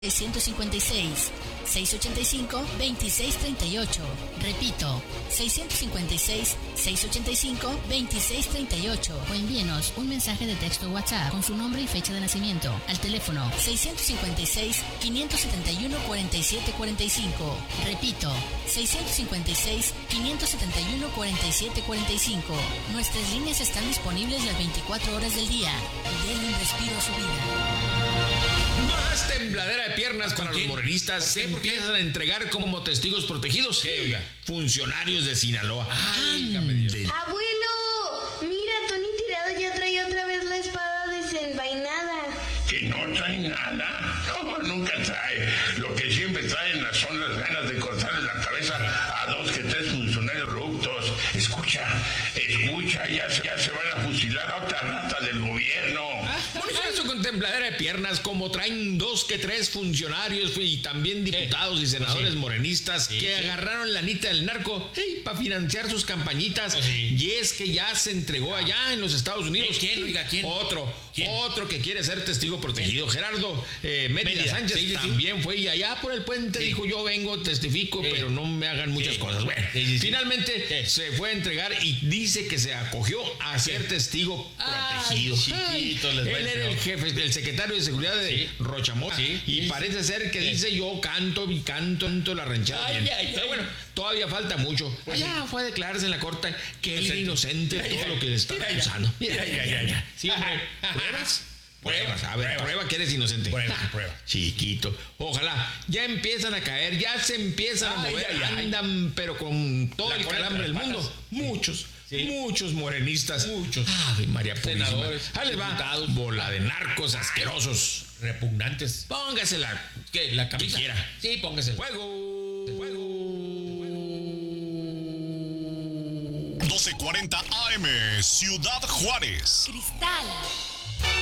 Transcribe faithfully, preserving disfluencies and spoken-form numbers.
seiscientos cincuenta y seis, seiscientos ochenta y cinco, veintiséis treinta y ocho. Repito, seiscientos cincuenta y seis, seiscientos ochenta y cinco, veintiséis treinta y ocho. O envíenos un mensaje de texto WhatsApp con su nombre y fecha de nacimiento al teléfono seiscientos cincuenta y seis, quinientos setenta y uno, cuarenta y siete cuarenta y cinco. Repito, seiscientos cincuenta y seis, quinientos setenta y uno, cuarenta y siete cuarenta y cinco. Nuestras líneas están disponibles las veinticuatro horas del día. Denle un respiro a su vida. Más tembladera de piernas para los morenistas. Se empiezan a entregar como testigos protegidos. ¿Qué, oiga? Funcionarios de Sinaloa. Ay, abuelo, mira, Tony Tirado ya trae otra vez la espada desenvainada. Que no trae nada. No, nunca trae. Lo que siempre traen son las ganas de cortarle la cabeza a dos que tres funcionarios corruptos. Escucha, escucha, ya se, ya se van a fusilar a otra rata del gobierno. Por eso con tembladera de piernas, como traen dos que tres funcionarios y también diputados y senadores sí. morenistas sí, que sí. agarraron la lanita del narco hey, para financiar sus campañitas. Sí. Y es que ya se entregó allá en los Estados Unidos. ¿Quién, oiga, quién? Otro, ¿Quién? otro que quiere ser testigo protegido. ¿Quién? Gerardo eh, Mérida, Mérida Sánchez sí, sí, también sí. fue y allá por el puente sí. dijo: yo vengo, testifico, sí. pero no me hagan muchas sí. cosas. Bueno, sí, sí, sí. finalmente sí. se fue a entregar y dice que se acogió a ser sí. testigo Ay, protegido. chiquito, Ay, les va él el era el jefe, el secretario de seguridad de sí. Rochamora sí. y sí. parece ser que sí. dice: yo canto y canto, canto la ranchera. Ay, bien. ay, pero ay. bueno, todavía falta mucho. Pues allá sí. fue a declararse en la corte que él era Inocente. inocente de todo Ay, lo que le está ay, acusando. Mira, mira, mira, mira. Sí, hombre. ¿Pruebas? Pruebas, a ver, Pruebas. prueba que eres inocente. Prueba, prueba. Chiquito. Ojalá. Ya empiezan a caer, ya se empiezan a Ay, mover, ay, ay. andan, pero con todo La el cola calambre del entre las mundo. patas. Muchos, Sí. muchos morenistas. Muchos. Ave María Purísima. Senadores, Ahí les va. diputados. Bola de narcos asquerosos. Repugnantes. Póngasela. ¿Qué? ¿La camisa? Que quiera. Sí, póngasela. Fuego. Fuego. doce cuarenta A M, Ciudad Juárez. Cristal